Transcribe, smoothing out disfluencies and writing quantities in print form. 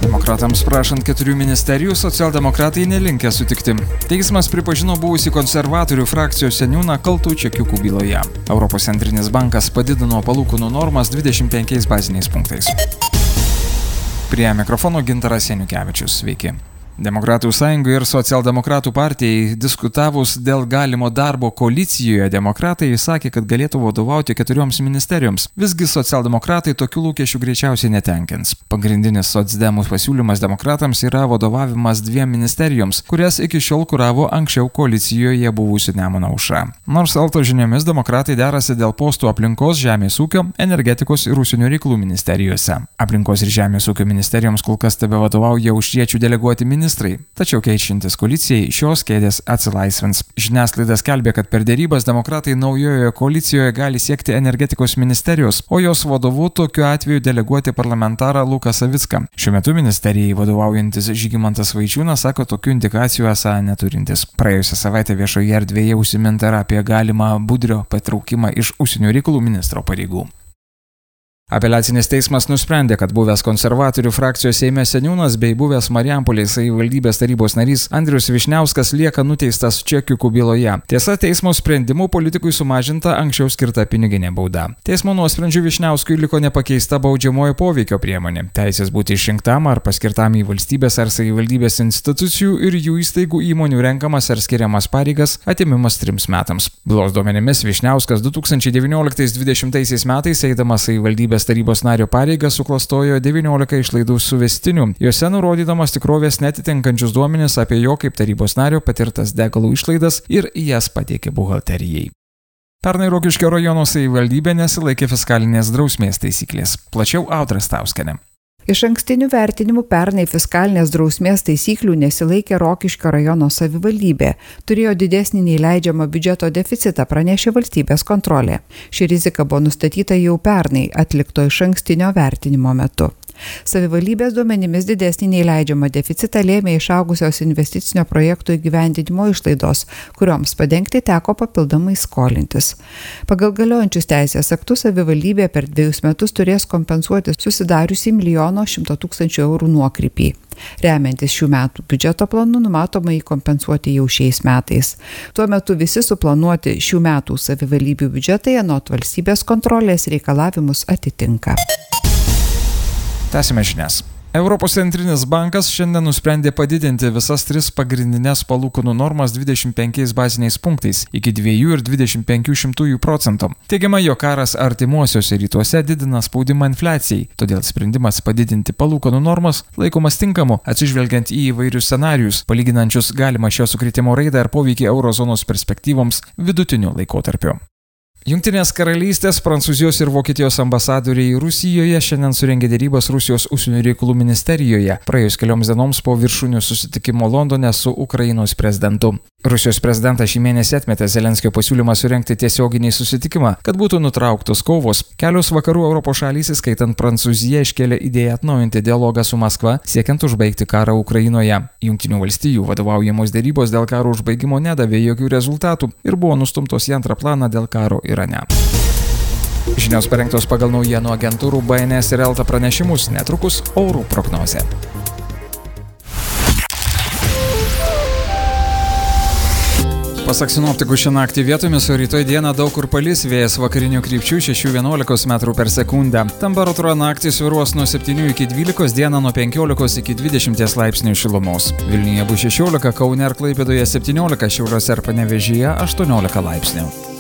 Demokratams prašant 4 ministerijų, socialdemokratai nelinkę sutikti. Teismas pripažino buvusį konservatorių frakcijos seniūną kaltų čekiukų byloje. Europos centrinis bankas padidino palūkanų normas 25 baziniais punktais. Prie mikrofono Gintaras Janiukevičius. Sveiki. Demokratų sąjungai ir socialdemokratų partijai diskutavus dėl galimo darbo koalicijoje, demokratai sakė, kad galėtų vadovauti 4 ministerijoms. Visgi socialdemokratai tokių lūkesčių greičiausiai netenkins. Pagrindinis socdemų pasiūlymas demokratams yra vadovavimas 2 ministerijoms, kurias iki šiol kuravo anksčiau koalicijoje buvusi Nemuno aušra. Nors Elto žiniomis demokratai derasi dėl postų aplinkos, žemės ūkio, energetikos ir užsienio reikalų ministerijose. Aplinkos ir žemės ūkio ministerijoms kol kas tebevadovauja aušriečių deleguoti ministrai. Tačiau keičiantis koalicijai šios kėdės atsilaisvins. Žiniasklaida skelbė, kad per dėrybas demokratai naujojoje koalicijoje gali siekti energetikos ministerijos, o jos vadovu tokiu atveju deleguoti parlamentarą Luką Savicką. Šiuo metu ministerijai vadovaujantis Žygimantas Vaičiūnas sako tokių indikacijų esą neturintis. Praėjusią savaitę viešoje erdvėje užsiminta apie galimą Budrio patraukimą iš užsienio reikalų ministro pareigų. Apeliacinis teismas nusprendė, kad buvęs konservatorių frakcijos Seime seniūnas bei buvęs Marijampolės savivaldybės tarybos narys Andrius Vyšniauskas lieka nuteistas čekiukų byloje. Tiesa, teismo sprendimu politikui sumažinta anksčiau skirta piniginė bauda. Teismo nuosprendžiu Vyšniauskui liko nepakeista baudžiamojo poveikio priemonė. Teisės būti išrinktam ar paskirtam į valstybės ar savivaldybės institucijų ir jų įstaigų įmonių renkamas ar skiriamas pareigas atimimas 3 metams. Bylos duomenimis Vyšniauskas 2019-2020 metais eidamas savivaldybės tarybos nario pareigą suklastojo 19 išlaidų suvestinių, juose nurodydamas tikrovės netitinkančius duomenis apie jo kaip tarybos nario patirtas degalų išlaidas ir jas pateikė buhalterijai. Pernai Rokiškio rajono savivaldybė nesilaikė fiskalinės drausmės taisyklės. Plačiau Audra Stauskienė. Išankstinių vertinimų pernai fiskalinės drausmės taisyklių nesilaikė Rokiškio rajono savivaldybė. Turėjo didesnį nei leidžiamą biudžeto deficitą, pranešė valstybės kontrolė. Ši rizika buvo nustatyta jau pernai atlikto išankstinio vertinimo metu. Savivaldybės duomenimis didesnį nei leidžiamą deficitą lėmė išaugusios investicinio projekto įgyvendinimo išlaidos, kurioms padengti teko papildomai skolintis. Pagal galiojančius teisės aktus savivaldybė per 2 metus turės kompensuoti susidariusį 1 100 000 eurų nuokrypį. Remiantis šių metų biudžeto planu numatoma jį kompensuoti jau šiais metais. Tuo metu visi suplanuoti šių metų savivaldybių biudžetai anot valstybės kontrolės reikalavimus atitinka. Tęsime žinias. Europos centrinis bankas šiandien nusprendė padidinti visas 3 pagrindinės palūkanų normas 25 baziniais punktais iki 2,25%. Teigiama, jog karas artimuosiuose rytuose didina spaudimą infliacijai, todėl sprendimas padidinti palūkanų normas laikomas tinkamu, atsižvelgiant į įvairius scenarijus, palyginančius galimą šio sukrėtimo raidą ir poveikį eurozonos perspektyvoms vidutiniu laikotarpiu. Jungtinės karalystės, Prancūzijos ir Vokietijos ambasadoriai Rusijoje šiandien surengė dėrybas Rusijos užsienio reikalų ministerijoje, praėjus kelioms dienoms po viršūnių susitikimo Londone su Ukrainos prezidentu. Rusijos prezidentas šį mėnesį atmetė Zelenskio pasiūlymą surengti tiesioginį susitikimą, kad būtų nutrauktos kovos. Kelios vakarų Europos šalys, įskaitant Prancūziją, iškėlė idėją atnaujinti dialogą su Maskva, siekiant užbaigti karą Ukrainoje. Jungtinių valstijų vadovaujamos dėrybos dėl karo užbaigimo nedavė jokių rezultatų ir buvo nustumtos į antrą planą dėl karo Irane. Žinios parengtos pagal naujienų agentūrų BNS ir Elta pranešimus, netrukus orų prognozė. Pasak sinoptikų, šią naktį vietomis, o rytoj dieną daug kur palis, vėjas vakarinių krypčių 6–11 m/s. Temperatūra naktį svyruos nuo 7 iki 12, dieną nuo 15 iki 20 laipsnių šilumos. Vilniuje bus 16, Kaune ir Klaipėdoje 17, Šiauliuose ir Panevėžyje 18 laipsnių.